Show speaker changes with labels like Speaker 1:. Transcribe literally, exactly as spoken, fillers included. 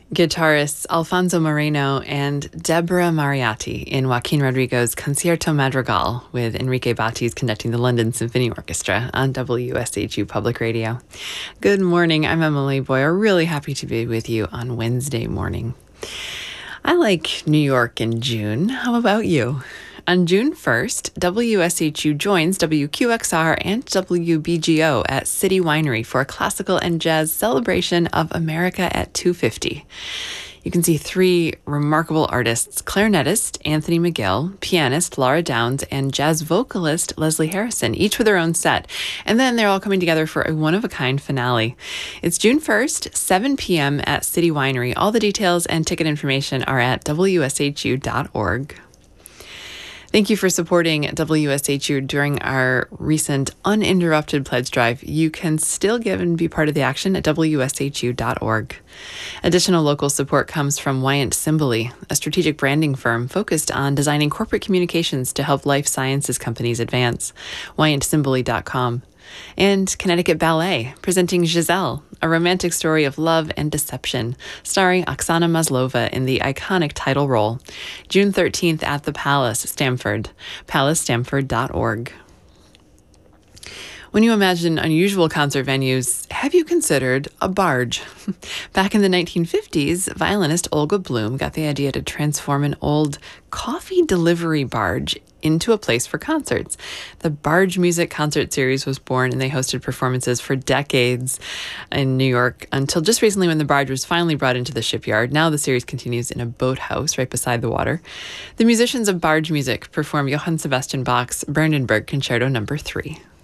Speaker 1: Guitarists Alfonso Moreno and Deborah Mariotti in Joaquin Rodrigo's Concierto Madrigal, with Enrique Battis conducting the London Symphony Orchestra on W S H U Public Radio. Good morning, I'm Emily Boyer. Really happy to be with you on Wednesday morning. I like New York in June. How about you? On June first, W S H U joins W Q X R and W B G O at City Winery for a classical and jazz celebration of America at two fifty. You can see three remarkable artists: clarinetist Anthony McGill, pianist Laura Downs, and jazz vocalist Leslie Harrison, each with their own set. And then they're all coming together for a one-of-a-kind finale. It's June first, seven p.m. at City Winery. All the details and ticket information are at W S H U dot org. Thank you for supporting W S H U during our recent uninterrupted pledge drive. You can still give and be part of the action at W S H U dot org. Additional local support comes from Wyant Simboli, a strategic branding firm focused on designing corporate communications to help life sciences companies advance. wyant simboli dot com. And Connecticut Ballet, presenting Giselle, a romantic story of love and deception, starring Oksana Maslova in the iconic title role. June thirteenth at the Palace, Stamford, palace stamford dot org. When you imagine unusual concert venues, have you considered a barge? Back in the nineteen fifties, violinist Olga Bloom got the idea to transform an old coffee delivery barge into a place for concerts. The Barge Music Concert Series was born, and they hosted performances for decades in New York until just recently, when the barge was finally brought into the shipyard. Now the series continues in a boathouse right beside the water. The musicians of Barge Music perform Johann Sebastian Bach's Brandenburg Concerto Number three.